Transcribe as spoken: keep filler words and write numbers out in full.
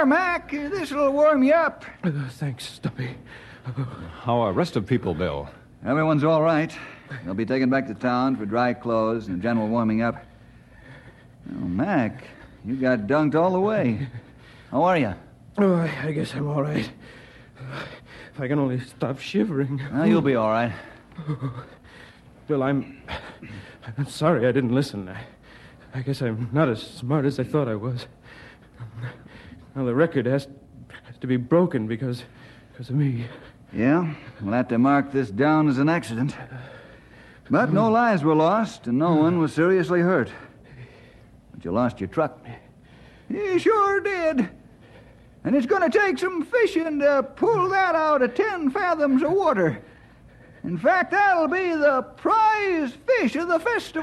There, Mac. This'll warm you up. Uh, thanks, Stumpy. How are rest of people, Bill? Everyone's all right. They'll be taken back to town for dry clothes and general warming up. Oh, Mac, you got dunked all the way. How are you? Oh, I, I guess I'm all right. If I can only stop shivering. Well, you'll be all right. Bill, I'm... I'm sorry I didn't listen. I, I guess I'm not as smart as I thought I was. Now, the record has, has to be broken because, because of me. Yeah, we'll have to mark this down as an accident. But no lives were lost, and no one was seriously hurt. But you lost your truck. You sure did. And it's going to take some fishing to pull that out of ten fathoms of water. In fact, that'll be the prize fish of the festival.